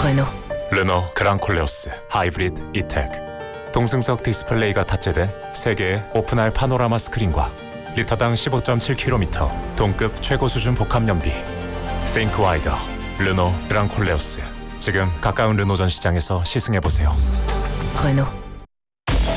Renault. 르노 그랑콜레오스 하이브리드 이텍. 동승석 디스플레이가 탑재된 3개의 오픈할 파노라마 스크린과 리터당 15.7km 동급 최고 수준 복합 연비. Think Wider 르노 그랑콜레오스. 지금 가까운 르노 전 시장에서 시승해보세요. Renault.